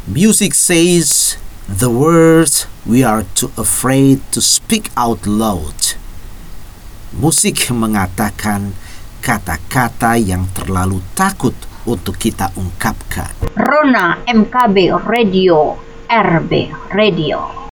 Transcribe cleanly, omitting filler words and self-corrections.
Music says the words we are too afraid to speak out loud. Musik mengatakan kata-kata yang terlalu takut untuk kita ungkapkan. Rona MKB Radio, RB Radio.